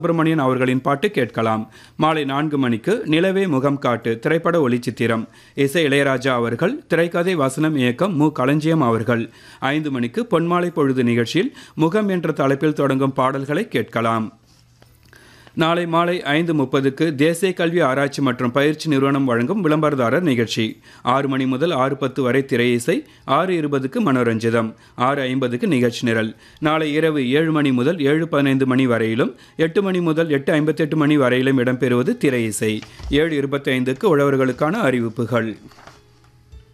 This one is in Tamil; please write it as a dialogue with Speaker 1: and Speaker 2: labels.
Speaker 1: சுப்பிரமணியன் அவர்களின் பாட்டு கேட்கலாம். மாலை 4 மணிக்கு நிலவே முகம் காட்டு திரைப்பட ஒளிச்சித்திரம். இசை இளையராஜா அவர்கள். திரைக்கதை வசனம் இயக்கம் மு. களஞ்சியம் அவர்கள். 5 மணிக்கு பொன்மாலை பொழுது நிகழ்ச்சியில் முகம் என்ற தலைப்பில் தொடங்கும் பாடல்களை கேட்கலாம். நாளை மாலை 5:30க்கு தேசிய கல்வி ஆராய்ச்சி மற்றும் பயிற்சி நிறுவனம் வழங்கும் விளம்பரதாரர் நிகழ்ச்சி. 6 மணி முதல் 6:10 வரை திரை இசை. 6:20க்கு மனோரஞ்சிதம். 6:50க்கு நிகழ்ச்சி நிரல். நாளை இரவு 7 மணி முதல் 7:15 மணி வரையிலும் 8 மணி முதல் 8:58 மணி வரையிலும் இடம்பெறுவது திரை இசை. 7:25க்கு உழவர்களுக்கான அறிவிப்புகள்.